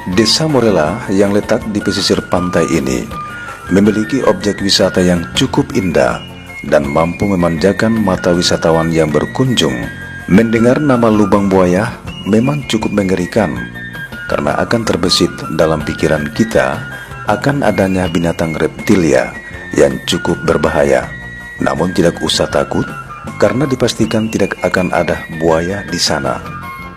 Desa Morela yang letak di pesisir pantai ini memiliki objek wisata yang cukup indah dan mampu memanjakan mata wisatawan yang berkunjung. Mendengar nama Lubang Buaya memang cukup mengerikan karena akan terbesit dalam pikiran kita akan adanya binatang reptilia yang cukup berbahaya. Namun tidak usah takut karena dipastikan tidak akan ada buaya di sana.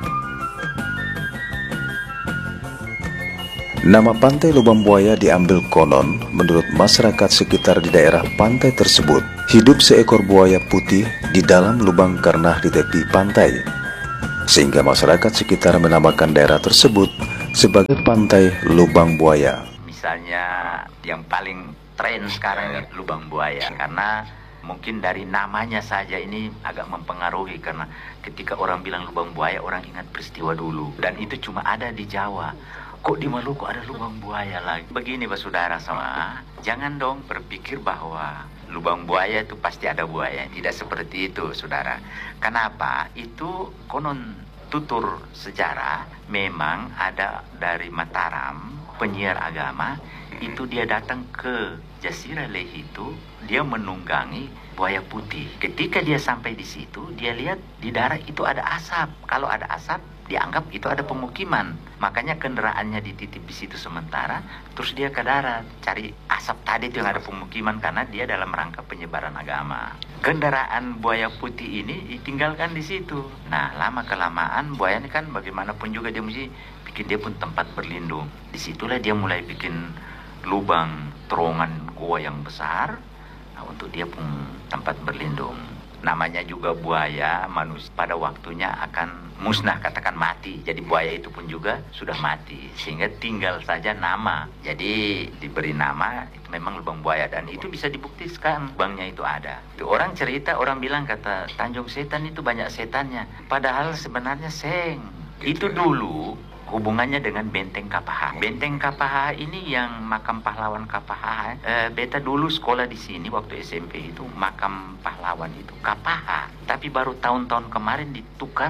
Nama pantai Lubang Buaya diambil konon menurut masyarakat sekitar di daerah pantai tersebut. Hidup seekor buaya putih di dalam lubang karena di tepi pantai, sehingga masyarakat sekitar menamakan daerah tersebut sebagai Pantai Lubang Buaya. Misalnya yang paling tren sekarang Lubang Buaya, karena mungkin dari namanya saja ini agak mempengaruhi, karena ketika orang bilang Lubang Buaya orang ingat peristiwa dulu, dan itu cuma ada di Jawa. Kok di Maluku ada lubang buaya lagi? Begini Pak Saudara semua, jangan dong berpikir bahwa lubang buaya itu pasti ada buaya. Tidak seperti itu Saudara. Kenapa? Itu konon tutur sejarah memang ada dari Mataram, penyiar agama, itu dia datang ke Jasirah Lehitu, dia menunggangi buaya putih. Ketika dia sampai di situ, dia lihat di darat itu ada asap. Kalau ada asap, dianggap itu ada pemukiman. Makanya kendaraannya dititip di situ sementara, terus dia ke darat cari asap tadi itu yang ada pemukiman, karena dia dalam rangka penyebaran agama. Kendaraan buaya putih ini ditinggalkan di situ. Nah, lama kelamaan buaya ini kan bagaimanapun juga dia mesti bikin dia pun tempat berlindung. Disitulah dia mulai bikin lubang terowongan gua yang besar, nah, untuk dia pun tempat berlindung. Namanya juga buaya, manusia pada waktunya akan musnah, katakan mati. Jadi buaya itu pun juga sudah mati, sehingga tinggal saja nama. Jadi diberi nama itu memang lubang buaya, dan itu bisa dibuktikan lubangnya itu ada. Itu orang cerita, orang bilang kata Tanjung Setan itu banyak setannya, padahal sebenarnya seng. Itu dulu hubungannya dengan Benteng Kapaha. Benteng Kapaha ini yang makam pahlawan Kapaha. Beta dulu sekolah di sini waktu SMP, itu makam pahlawan itu Kapaha. Tapi baru tahun-tahun kemarin ditukar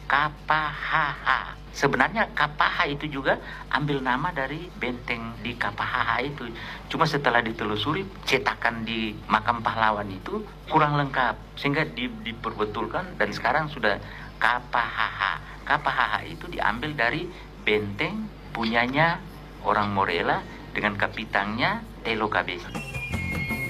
Kapaha. Sebenarnya Kapaha itu juga ambil nama dari benteng di Kapaha itu. Cuma setelah ditelusuri, cetakan di makam pahlawan itu kurang lengkap, sehingga diperbetulkan dan sekarang sudah Kapaha. Kapaha itu diambil dari benteng punyanya orang Morela dengan kapitangnya Telo Kabesi.